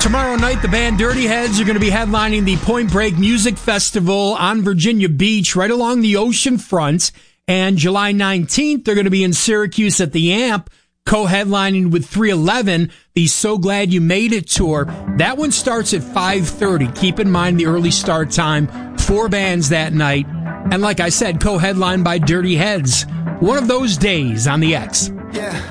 Tomorrow night, the band Dirty Heads are going to be headlining the Point Break Music Festival on Virginia Beach, right along the ocean front. And July 19th, they're going to be in Syracuse at the Amp, co-headlining with 311, the So Glad You Made It tour. That one starts at 5:30. Keep in mind the early start time. 4 bands that night. And like I said, co-headlined by Dirty Heads. One of those days on the X. Yeah.